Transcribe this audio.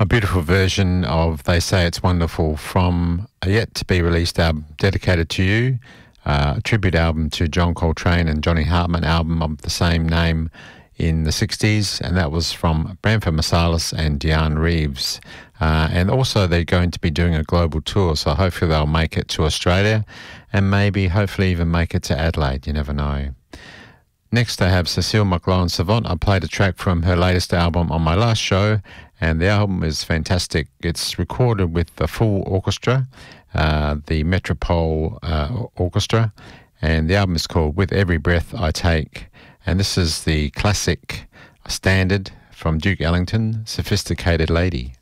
A beautiful version of They Say It's Wonderful from a yet-to-be-released album dedicated to you, a tribute album to John Coltrane and Johnny Hartman, album of the same name in the 60s, and that was from Branford Marsalis and Diane Reeves. And also they're going to be doing a global tour, so hopefully they'll make it to Australia and maybe hopefully even make it to Adelaide, you never know. Next I have Cecile McLaurin Savant. I played a track from her latest album on my last show, and the album is fantastic. It's recorded with the full orchestra, the Metropole Orchestra, and the album is called With Every Breath I Take. And this is the classic standard from Duke Ellington, Sophisticated Lady.